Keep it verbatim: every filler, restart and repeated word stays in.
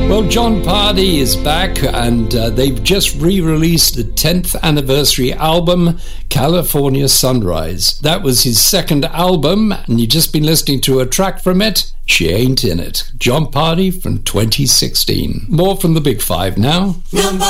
Well, John Pardy is back, and uh, they've just re-released the tenth anniversary album, California Sunrise. That was his second album, and you've just been listening to a track from it, She Ain't In It. John Pardy from twenty sixteen. More from the Big Five now. Number